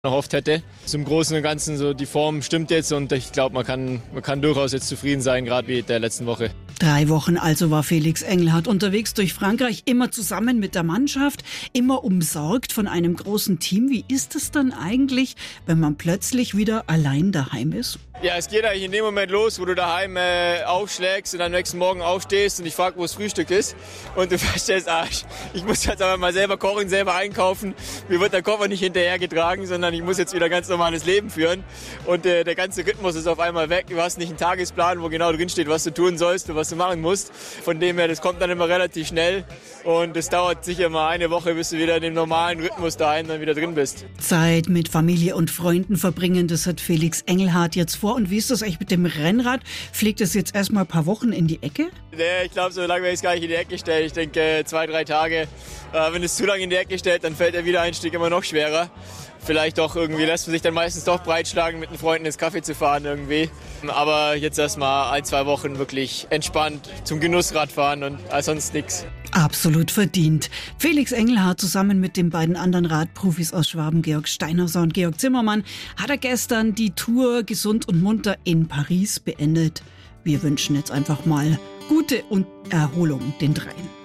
erhofft hätte. Zum Großen und Ganzen so die Form stimmt jetzt und ich glaube, man kann durchaus jetzt zufrieden sein, gerade wie der letzten Woche. 3 Wochen also war Felix Engelhardt unterwegs durch Frankreich, immer zusammen mit der Mannschaft, immer umsorgt von einem großen Team. Wie ist es dann eigentlich, wenn man plötzlich wieder allein daheim ist? Ja, es geht eigentlich in dem Moment los, wo du daheim aufschlägst und am nächsten Morgen aufstehst und dich fragst, wo das Frühstück ist. Und du feststellst, ich muss jetzt aber mal selber kochen, selber einkaufen. Mir wird der Koffer nicht hinterhergetragen, sondern ich muss jetzt wieder ganz normales Leben führen. Und der ganze Rhythmus ist auf einmal weg. Du hast nicht einen Tagesplan, wo genau drin steht, was du tun sollst und was du machen musst. Von dem her, das kommt dann immer relativ schnell. Und es dauert sicher mal eine Woche, bis du wieder in dem normalen Rhythmus daheim dann wieder drin bist. Zeit mit Familie und Freunden verbringen, das hat Felix Engelhardt jetzt vor. Und wie ist das eigentlich mit dem Rennrad? Fliegt es jetzt erstmal ein paar Wochen in die Ecke? Nee, ich glaube, so lange werde ich es gar nicht in die Ecke stellen. Ich denke 2, 3 Tage. Wenn es zu lange in die Ecke stellt, dann fällt der Wiedereinstieg immer noch schwerer. Vielleicht doch irgendwie lässt man sich dann meistens doch breitschlagen, mit den Freunden ins Café zu fahren irgendwie. Aber jetzt erstmal 1, 2 Wochen wirklich entspannt zum Genussrad fahren und sonst nichts. Absolut verdient. Felix Engelhardt zusammen mit den beiden anderen Radprofis aus Schwaben, Georg Steinhauser und Georg Zimmermann, hat er gestern die Tour gesund und munter in Paris beendet. Wir wünschen jetzt einfach mal gute Erholung den dreien.